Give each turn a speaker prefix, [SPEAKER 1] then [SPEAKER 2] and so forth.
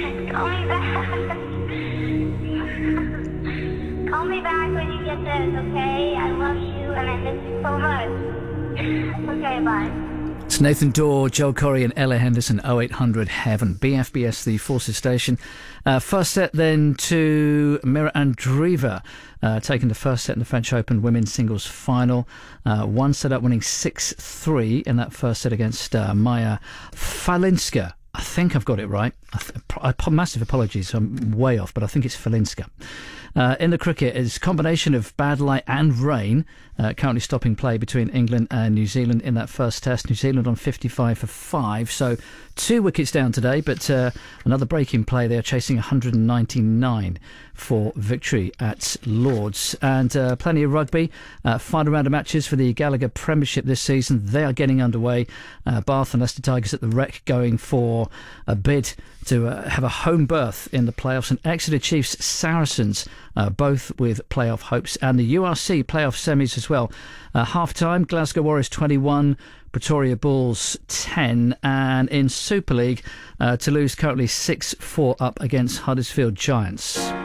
[SPEAKER 1] Call me back. Call me back when you get this, okay? I love you and I miss you so much. Okay, bye.
[SPEAKER 2] It's Nathan Dawe, Joel Corey and Ella Henderson, 0800 Heaven, BFBS, the Forces station. First set then to Mira Andreeva, taking the first set in the French Open Women's Singles Final. One set up, winning 6-3 in that first set against Maya Falinska. I think I've got it right. Massive apologies, I'm way off, but I think it's Falinska. In the cricket, it's a combination of bad light and rain currently stopping play between England and New Zealand in that first test. New Zealand on 55 for 5, so 2 wickets down today, but another break in play. They are chasing 199 for victory at Lord's. And plenty of rugby. Final round of matches for the Gallagher Premiership this season. They are getting underway. Bath and Leicester Tigers at the Rec going for a bid to have a home berth in the playoffs, and Exeter Chiefs Saracens both with playoff hopes, and the URC playoff semis as well. Half-time, Glasgow Warriors 21, Pretoria Bulls 10, and in Super League, Toulouse currently 6-4 up against Huddersfield Giants.